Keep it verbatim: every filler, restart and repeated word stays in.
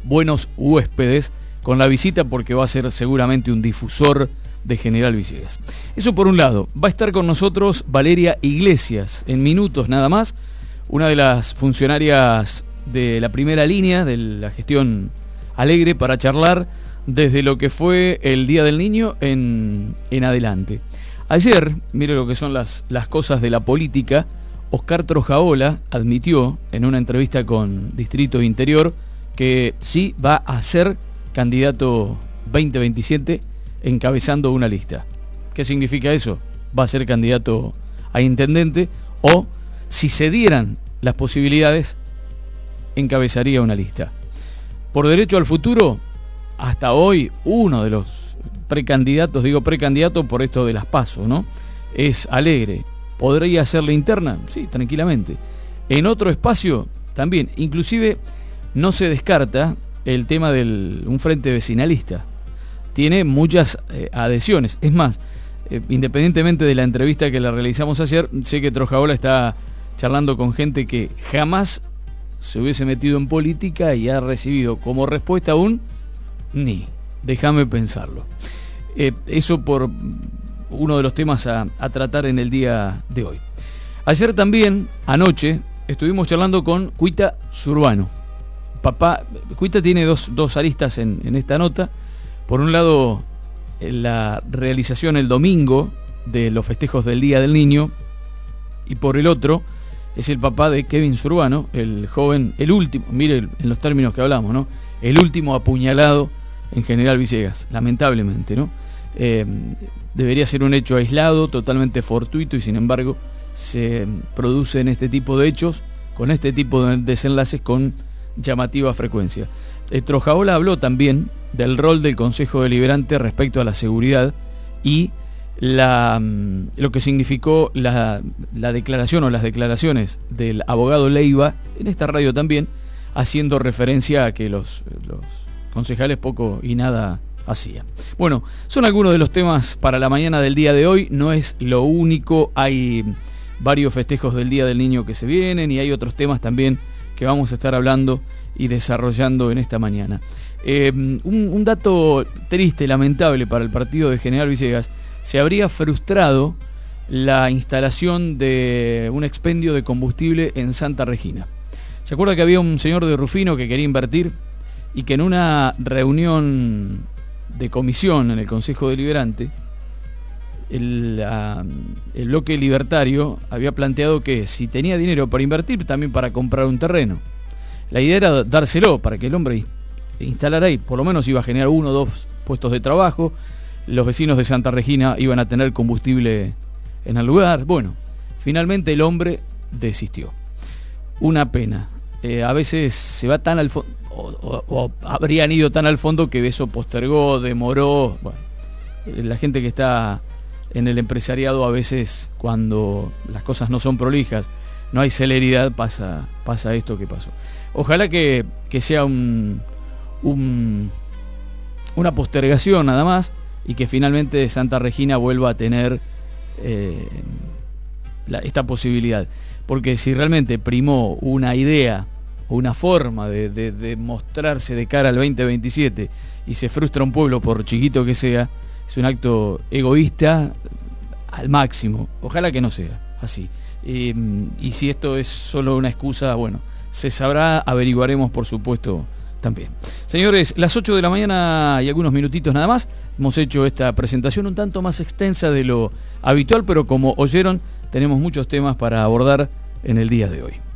buenos huéspedes con la visita, porque va a ser seguramente un difusor de General Villegas. Eso por un lado. Va a estar con nosotros Valeria Iglesias, en minutos nada más, una de las funcionarias de la primera línea de la gestión Alegre, para charlar desde lo que fue el Día del Niño en, en adelante. Ayer, mire lo que son las, las cosas de la política, Oscar Trojaola admitió en una entrevista con Distrito Interior que sí va a ser candidato veinte veintisiete encabezando una lista. ¿Qué significa eso? Va a ser candidato a intendente, o si se dieran las posibilidades, encabezaría una lista. Por Derecho al Futuro, hasta hoy, uno de los precandidatos, digo precandidato por esto de las PASO, ¿no? Es Alegre. ¿Podría ser la interna? Sí, tranquilamente. En otro espacio, también. Inclusive, no se descarta el tema de un frente vecinalista. Tiene muchas eh, adhesiones. Es más, eh, independientemente de la entrevista que le realizamos ayer, sé que Trojaola está charlando con gente que jamás se hubiese metido en política y ha recibido como respuesta un ni. Déjame pensarlo. Eh, eso por uno de los temas a, a tratar en el día de hoy. Ayer también, anoche, estuvimos charlando con Cuita Zurbano. Papá, Cuita tiene dos, dos aristas en, en esta nota. Por un lado, la realización el domingo de los festejos del Día del Niño, y por el otro, es el papá de Kevin Zurbano, el joven, el último, mire en los términos que hablamos, ¿no? El último apuñalado en General Villegas, lamentablemente, ¿no? Eh, debería ser un hecho aislado, totalmente fortuito, y sin embargo se producen este tipo de hechos, con este tipo de desenlaces con llamativa frecuencia. Eh, Trojaola habló también del rol del Consejo Deliberante respecto a la seguridad y la, lo que significó la, la declaración o las declaraciones del abogado Leiva en esta radio también, haciendo referencia a que los, los concejales poco y nada hacían. Bueno, son algunos de los temas para la mañana del día de hoy. No es lo único, hay varios festejos del Día del Niño que se vienen y hay otros temas también que vamos a estar hablando y desarrollando en esta mañana. Eh, un, un dato triste, lamentable para el partido de General Villegas: se habría frustrado la instalación de un expendio de combustible en Santa Regina. ¿Se acuerda que había un señor de Rufino que quería invertir y que en una reunión de comisión en el Consejo Deliberante, el, uh, el bloque libertario había planteado que si tenía dinero para invertir, también para comprar un terreno? La idea era dárselo para que el hombre instalara ahí, por lo menos iba a generar uno o dos puestos de trabajo, los vecinos de Santa Regina iban a tener combustible en el lugar. Bueno, finalmente el hombre desistió. Una pena. Eh, a veces se va tan al fondo, o, o, o habrían ido tan al fondo que eso postergó, demoró. Bueno, la gente que está en el empresariado, a veces cuando las cosas no son prolijas, no hay celeridad, pasa, pasa esto que pasó. Ojalá que, que sea un, un, una postergación nada más, y que finalmente Santa Regina vuelva a tener eh, la, esta posibilidad. Porque si realmente primó una idea o una forma de, de, de mostrarse de cara al veinte veintisiete y se frustra un pueblo, por chiquito que sea, es un acto egoísta al máximo. Ojalá que no sea así. Eh, y si esto es solo una excusa, bueno, se sabrá, averiguaremos por supuesto también. Señores, las ocho de la mañana y algunos minutitos nada más. Hemos hecho esta presentación un tanto más extensa de lo habitual, pero como oyeron, tenemos muchos temas para abordar en el día de hoy.